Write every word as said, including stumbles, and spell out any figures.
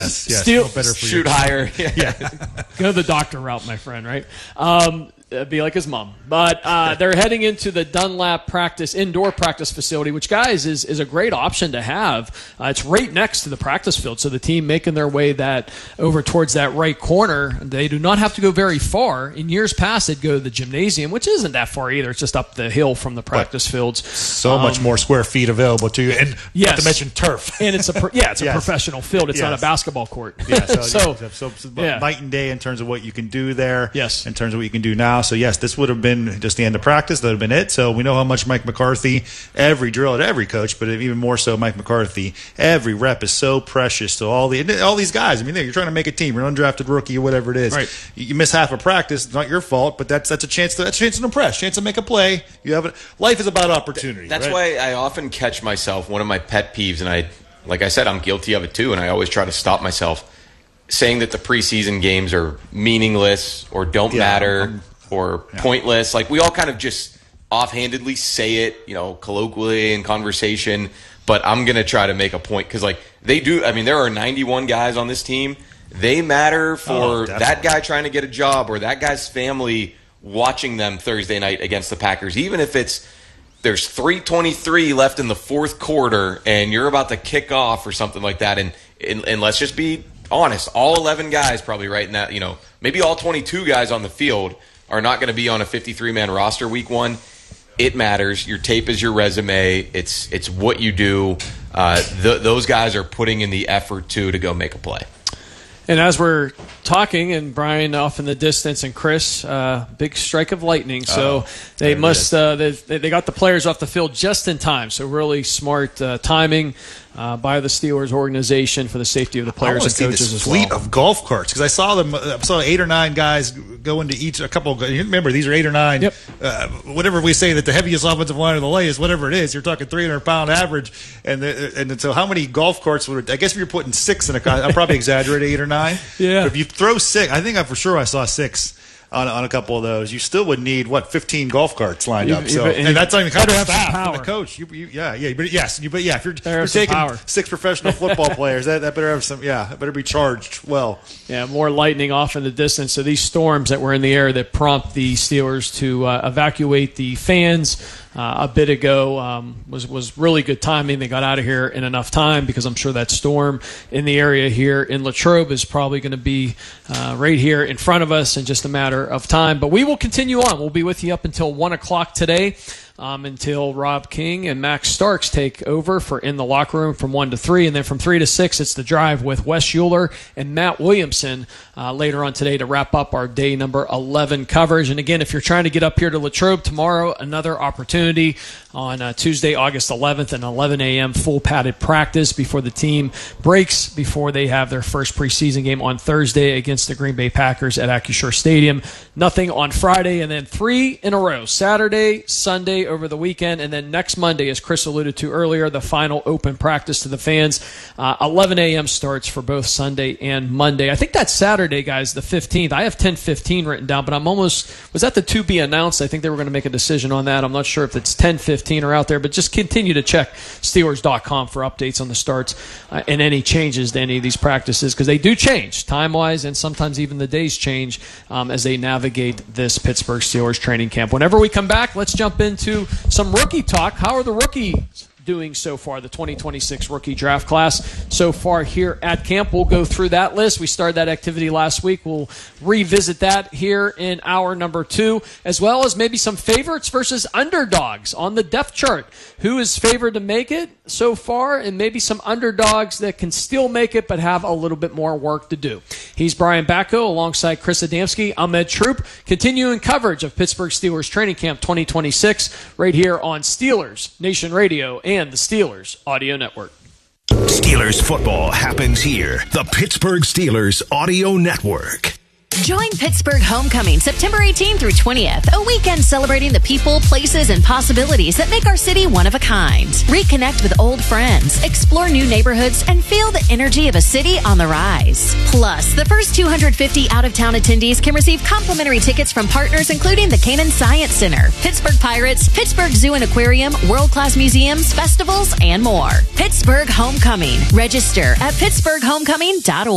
Yes, yes, Steal, better for shoot you. higher. yeah. Go the doctor route, my friend, right? Um, be like his mom. But uh, they're heading into the Dunlap practice, indoor practice facility, which, guys, is, is a great option to have. Uh, it's right next to the practice field, so the team making their way that over towards that right corner, they do not have to go very far. In years past, they'd go to the gymnasium, which isn't that far either. It's just up the hill from the practice but fields. So um, much more square feet available to you, and yes. not to mention turf. And it's a pro- yeah, it's a yes. professional field. It's yes. not a basketball court. Yeah, so, so, yeah, so, so yeah. night and day in terms of what you can do there. Yes. In terms of what you can do now. So yes, this would have been just the end of practice. That would have been it. So we know how much Mike McCarthy, every drill at every coach, but even more so Mike McCarthy, every rep is so precious to all the all these guys. I mean, you're trying to make a team. You're an undrafted rookie or whatever it is. Right. You miss half a practice. It's not your fault, but that's that's a chance to that's a chance to impress, chance to make a play. You have a, life is about opportunity. That's right? why I often catch myself. One of my pet peeves, and I, like I said, I'm guilty of it too, and I always try to stop myself saying that the preseason games are meaningless or don't Yeah, matter um, or yeah. pointless. Like, we all kind of just offhandedly say it, you know, colloquially in conversation, but I'm going to try to make a point because, like, they do. I mean, there are ninety-one guys on this team. They matter for Oh, that guy trying to get a job or that guy's family watching them Thursday night against the Packers, even if it's there's three twenty-three left in the fourth quarter and you're about to kick off or something like that. And, and, and let's just be honest, all eleven guys probably right in that, you know, maybe all twenty-two guys on the field are not going to be on a fifty-three man roster week one. It matters. Your tape is your resume. It's it's what you do. Uh, th- those guys are putting in the effort, too, to go make a play. And as we're talking, and Brian off in the distance, and Chris, uh, big strike of lightning. So oh, they must uh, they, they got the players off the field just in time. So really smart uh, timing uh, by the Steelers organization for the safety of the players and see coaches this as fleet well. of golf carts because I saw them. I saw eight or nine guys go into each. A couple. Remember, these are eight or nine. Yep. Uh, whatever we say that the heaviest offensive line of the lay is, whatever it is, you're talking three hundred pound average. And the, and so how many golf carts would? I guess if you're putting six in a car, I'm probably exaggerating eight or nine. Yeah. But if you throw six, I think I for sure I saw six. On, on a couple of those, you still would need what fifteen golf carts lined You- up. you- So, and and, that's not even better counting have some staff and power. the coach. You, you, yeah, yeah, but yes, you, but yeah, if you're, Better you're have some taking power. six professional football players, that, that better have some. Yeah, that better be charged well. Yeah, more lightning off in the distance. So these storms that were in the air that prompt the Steelers to uh, evacuate the fans uh, a bit ago um, was was really good timing. They got out of here in enough time because I'm sure that storm in the area here in Latrobe is probably going to be uh, right here in front of us in just a matter of time. But we will continue on. We'll be with you up until one o'clock today. Um, until Rob King and Max Starks take over for In the Locker Room from one to three. And then from three to six, it's The Drive with Wes Euler and Matt Williamson uh, later on today to wrap up our day number eleven coverage. And again, if you're trying to get up here to Latrobe tomorrow, another opportunity on uh, Tuesday, August eleventh, an eleven a.m. full padded practice before the team breaks, before they have their first preseason game on Thursday against the Green Bay Packers at Acrisure Stadium. Nothing on Friday, and then three in a row, Saturday, Sunday, over the weekend, and then next Monday, as Chris alluded to earlier, the final open practice to the fans. Uh, eleven a.m. starts for both Sunday and Monday. I think that's Saturday, guys, the fifteenth. I have ten fifteen written down, but I'm almost, was that the to be announced? I think they were going to make a decision on that. I'm not sure if it's ten fifteen or out there, but just continue to check Steelers dot com for updates on the starts uh, and any changes to any of these practices, because they do change time-wise, and sometimes even the days change um, as they navigate this Pittsburgh Steelers training camp. Whenever we come back, let's jump into some rookie talk. How are the rookies doing so far, the twenty twenty-six rookie draft class so far here at camp? We'll go through that list. We started that activity last week. We'll revisit that here in hour number two, as well as maybe some favorites versus underdogs on the depth chart. Who is favored to make it so far, and maybe some underdogs that can still make it but have a little bit more work to do. He's Brian Bacco alongside Chris Adamski. I'm Ed Troop, continuing coverage of Pittsburgh Steelers Training Camp twenty twenty-six right here on Steelers Nation Radio and the Steelers Audio Network. Steelers football happens here. The Pittsburgh Steelers Audio Network. Join Pittsburgh Homecoming September eighteenth through twentieth, a weekend celebrating the people, places, and possibilities that make our city one of a kind. Reconnect with old friends, explore new neighborhoods, and feel the energy of a city on the rise. Plus, the first two hundred fifty out-of-town attendees can receive complimentary tickets from partners including the Canaan Science Center, Pittsburgh Pirates, Pittsburgh Zoo and Aquarium, world-class museums, festivals, and more. Pittsburgh Homecoming. Register at pittsburgh homecoming dot org.